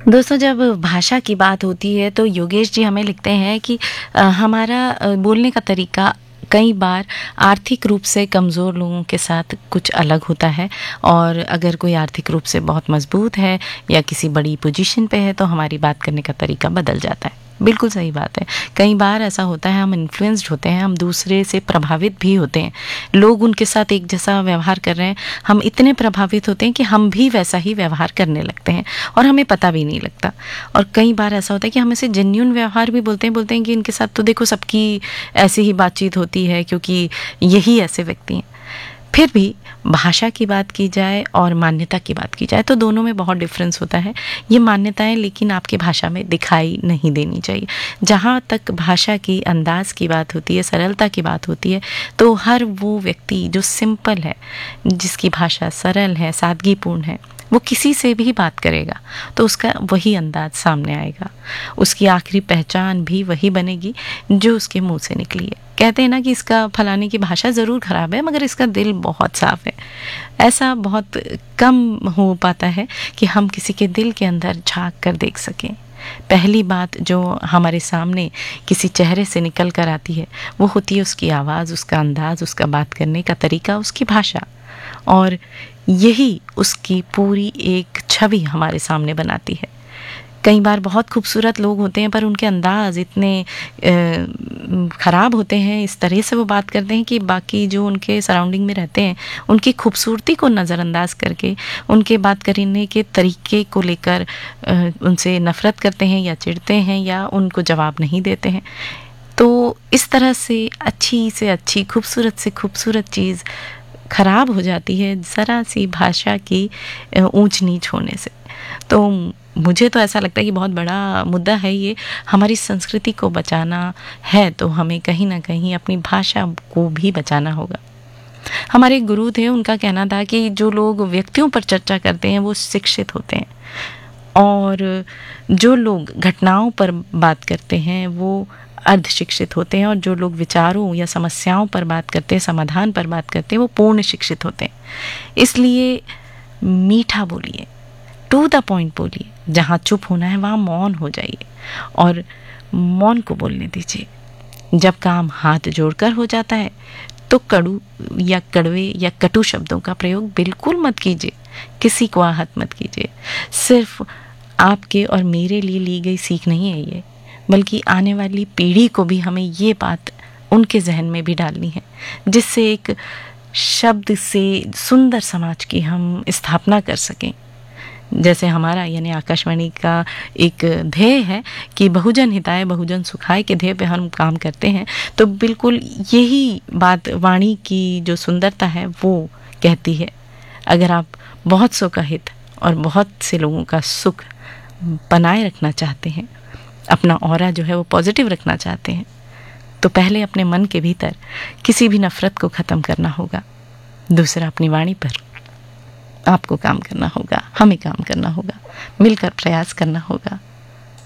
दोस्तों, जब भाषा की बात होती है तो योगेश जी हमें लिखते हैं कि हमारा बोलने का तरीका कई बार आर्थिक रूप से कमज़ोर लोगों के साथ कुछ अलग होता है, और अगर कोई आर्थिक रूप से बहुत मजबूत है या किसी बड़ी पोजीशन पे है तो हमारी बात करने का तरीका बदल जाता है। बिल्कुल सही बात है। कई बार ऐसा होता है, हम इन्फ्लुएंस्ड होते हैं, हम दूसरे से प्रभावित भी होते हैं। लोग उनके साथ एक जैसा व्यवहार कर रहे हैं, हम इतने प्रभावित होते हैं कि हम भी वैसा ही व्यवहार करने लगते हैं और हमें पता भी नहीं लगता। और कई बार ऐसा होता है कि हम ऐसे जेन्युइन व्यवहार भी बोलते हैं कि इनके साथ तो देखो सबकी ऐसी ही बातचीत होती है क्योंकि यही ऐसे व्यक्ति हैं। फिर भी भाषा की बात की जाए और मान्यता की बात की जाए तो दोनों में बहुत डिफरेंस होता है। ये मान्यताएं लेकिन आपकी भाषा में दिखाई नहीं देनी चाहिए। जहाँ तक भाषा की अंदाज की बात होती है, सरलता की बात होती है, तो हर वो व्यक्ति जो सिंपल है, जिसकी भाषा सरल है, सादगीपूर्ण है, वो किसी से भी बात करेगा तो उसका वही अंदाज सामने आएगा। उसकी आखिरी पहचान भी वही बनेगी जो उसके मुंह से निकली है। कहते हैं ना कि इसका फलाने की भाषा ज़रूर ख़राब है मगर इसका दिल बहुत साफ़ है। ऐसा बहुत कम हो पाता है कि हम किसी के दिल के अंदर झांक कर देख सकें। पहली बात जो हमारे सामने किसी चेहरे से निकल कर आती है वो होती है उसकी आवाज़, उसका अंदाज़, उसका बात करने का तरीका, उसकी भाषा, और यही उसकी पूरी एक छवि हमारे सामने बनाती है। कई बार बहुत खूबसूरत लोग होते हैं पर उनके अंदाज इतने ख़राब होते हैं, इस तरह से वो बात करते हैं कि बाकी जो उनके सराउंडिंग में रहते हैं उनकी खूबसूरती को नज़रअंदाज करके उनके बात करने के तरीके को लेकर उनसे नफ़रत करते हैं या चिढ़ते हैं या उनको जवाब नहीं देते हैं। तो इस तरह से अच्छी खूबसूरत से खूबसूरत चीज़ ख़राब हो जाती है ज़रा सी भाषा की ऊंच नीच होने से। तो मुझे तो ऐसा लगता है कि बहुत बड़ा मुद्दा है ये। हमारी संस्कृति को बचाना है तो हमें कहीं ना कहीं अपनी भाषा को भी बचाना होगा। हमारे गुरु थे, उनका कहना था कि जो लोग व्यक्तियों पर चर्चा करते हैं वो शिक्षित होते हैं, और जो लोग घटनाओं पर बात करते हैं वो अर्ध शिक्षित होते हैं, और जो लोग विचारों या समस्याओं पर बात करते हैं, समाधान पर बात करते हैं, वो पूर्ण शिक्षित होते हैं। इसलिए मीठा बोलिए, टू द पॉइंट बोलिए, जहाँ चुप होना है वहाँ मौन हो जाइए और मौन को बोलने दीजिए। जब काम हाथ जोड़कर हो जाता है तो कड़ू या कड़वे या कटु शब्दों का प्रयोग बिल्कुल मत कीजिए, किसी को आहत मत कीजिए। सिर्फ आपके और मेरे लिए ली गई सीख नहीं है ये, बल्कि आने वाली पीढ़ी को भी हमें ये बात उनके जहन में भी डालनी है, जिससे एक शब्द से सुंदर समाज की हम स्थापना कर सकें। जैसे हमारा यानी आकाशवाणी का एक ध्येय है कि बहुजन हिताय बहुजन सुखाय के ध्येय पे हम काम करते हैं, तो बिल्कुल यही बात वाणी की जो सुंदरता है वो कहती है। अगर आप बहुत सौ का हित और बहुत से लोगों का सुख बनाए रखना चाहते हैं, अपना ऑरा जो है वो पॉजिटिव रखना चाहते हैं, तो पहले अपने मन के भीतर किसी भी नफ़रत को ख़त्म करना होगा। दूसरा, अपनी वाणी पर आपको काम करना होगा, हमें काम करना होगा, मिलकर प्रयास करना होगा।